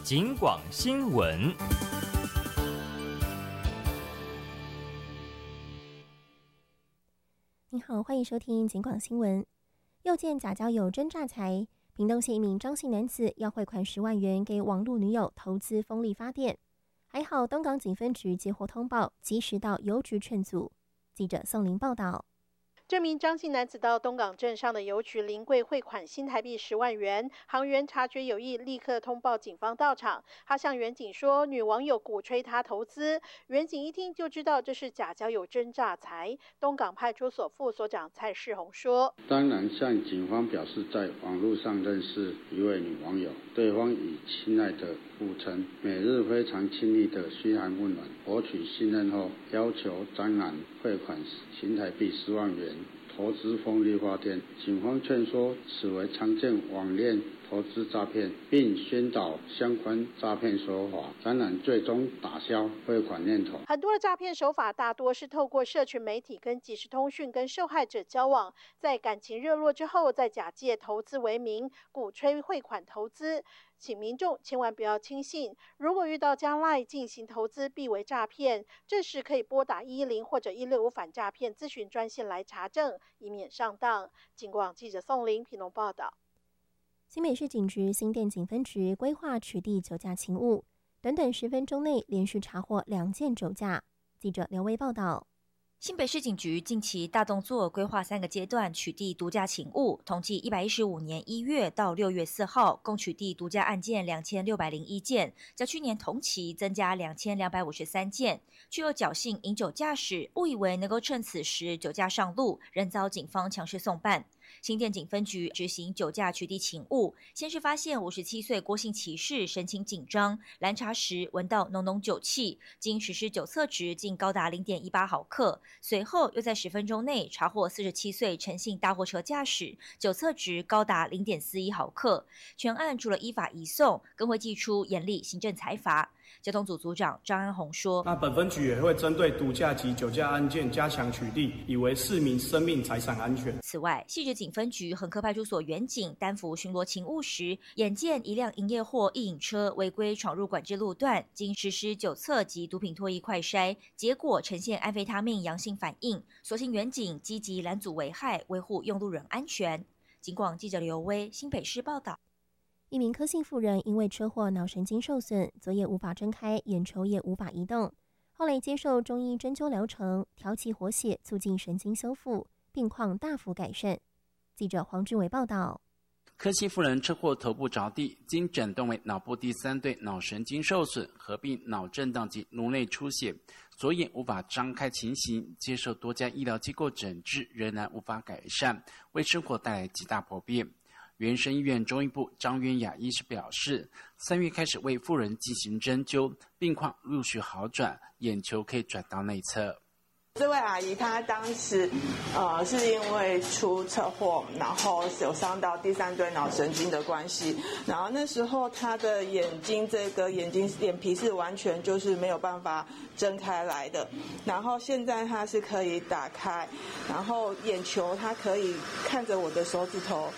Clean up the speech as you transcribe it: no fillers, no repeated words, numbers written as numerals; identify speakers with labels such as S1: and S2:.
S1: 警广新闻。
S2: 你好，欢迎收听警广新闻。又见假交友真诈财，屏东县一名张姓男子要汇款10万元给网络女友投资风力发电，还好东港警分局接获通报，及时到邮局劝阻。记者宋林报道。
S3: 这名张姓男子到东港镇上的邮局临柜汇款新台币10万元，行员察觉有异，立刻通报警方到场。他向员警说，女网友鼓吹他投资。员警一听就知道这是假交友真诈财。东港派出所副所长蔡世宏说：
S4: 当然向警方表示，在网络上认识一位女网友，对方以亲爱的互称，每日非常亲密的嘘寒问暖，博取信任后，要求张男汇款新台币10万元投资风力发电。警方劝说此为常见网恋投资诈骗，并宣导相关诈骗手法，当然最终打消汇款念头。
S3: 很多的诈骗手法大多是透过社群媒体跟即时通讯跟受害者交往，在感情热络之后，再假借投资为名，鼓吹汇款投资。请民众千万不要轻信，如果遇到加 LINE 进行投资，必为诈骗。这时可以拨打110或者165反诈骗咨询专线来查证，以免上当。警广记者宋林屏东报道。
S2: 新北市警局新店警分局规划取缔酒驾勤务，短短10分钟内连续查获2件酒驾。记者刘威报道。
S5: 新北市警局近期大动作，规划3个阶段取缔毒驾勤务。统计115年1月到6月4号，共取缔毒驾案件2601件，较去年同期增加2253件。具有侥幸饮酒驾驶，误以为能够趁此时酒驾上路，仍遭警方强势送办。新店警分局执行酒驾取缔勤务，先是发现57岁郭姓骑士神情紧张，拦查时闻到浓浓酒气，经实施酒测值竟高达0.18毫克。随后又在10分钟内查获47岁陈姓大货车驾驶，酒测值高达0.41毫克。全案除了依法移送，更会祭出严厉行政裁罚。交通组组长张安宏说：
S6: 那本分局也会针对毒驾及酒驾案件加强取缔，以为市民生命财产安全。
S5: 此外，汐止警分局横科派出所员警担负巡逻勤务时，眼见一辆营业货一饮车违规闯入管制路段，经实施酒测及毒品唾液快筛，结果呈现安非他命阳性反应，所幸员警积极拦阻危害，维护用路人安全。警广记者刘威新北市报道。
S2: 一名柯姓妇人因为车祸脑神经受损，左眼无法睁开，眼球也无法移动。后来接受中医针灸疗程，调息活血，促进神经修复，病况大幅改善。记者黄俊伟报道。
S7: 柯姓妇人车祸头部着地，经诊断为脑部第3对脑神经受损，合并脑震荡及颅内出血，左眼无法张开情形，接受多家医疗机构诊治，仍然无法改善，为生活带来极大不便。原生医院中医部张渊雅医师表示，3月开始为妇人进行针灸，病况陆续好转，眼球可以转到内侧。
S8: 这位阿姨她当时是因为出车祸，然后有伤到第3对脑神经的关系，然后那时候她的眼睛眼皮是完全就是没有办法睁开来的，然后现在她是可以打开，然后眼球她可以看着我的手指头